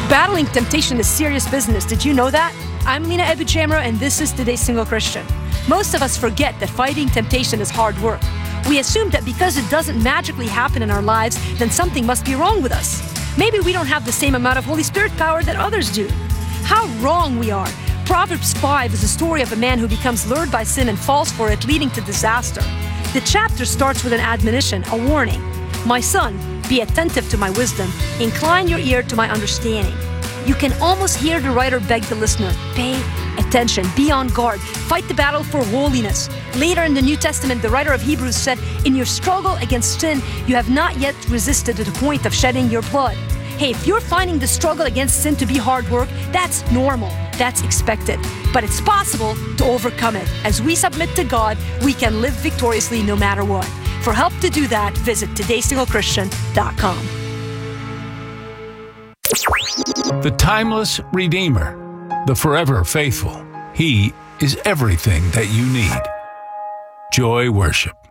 Battling temptation is serious business. Did you know that? I'm Lena Ebu-Jamra, and this is Today's Single Christian. Most of us forget that fighting temptation is hard work. We assume that because it doesn't magically happen in our lives, then something must be wrong with us. Maybe we don't have the same amount of Holy Spirit power that others do. How wrong we are. Proverbs 5 is a story of a man who becomes lured by sin and falls for it, leading to disaster. The chapter starts with an admonition, a warning. My son, be attentive to my wisdom. Incline your ear to my understanding. You can almost hear the writer beg the listener, pay attention, be on guard, fight the battle for holiness. Later in the New Testament, the writer of Hebrews said, in your struggle against sin, you have not yet resisted to the point of shedding your blood. Hey, if you're finding the struggle against sin to be hard work, that's normal, that's expected. But it's possible to overcome it. As we submit to God, we can live victoriously no matter what. For help to do that, visit todaysinglechristian.com. The timeless Redeemer, the forever faithful. He is everything that you need. Joy Worship.